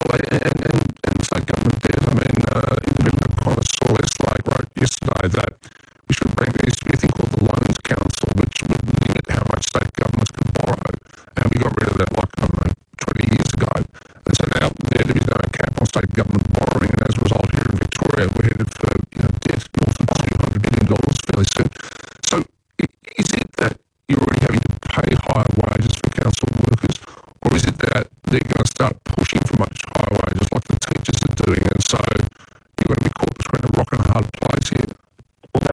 Absolutely, and state government debt, I mean, independent connoisseurs like wrote yesterday that we should bring, there used to be a thing called the Loans Council, which would limit how much state governments could borrow, and we got rid of that, like, I don't know, 20 years ago. And so now there is no cap on state government borrowing, and as a result here in Victoria, we're headed for debt north of $200 billion fairly soon. So is it that you're already having to pay higher wages for council workers, or is it that they're going to start pushing for much higher wages like the teachers are doing, and so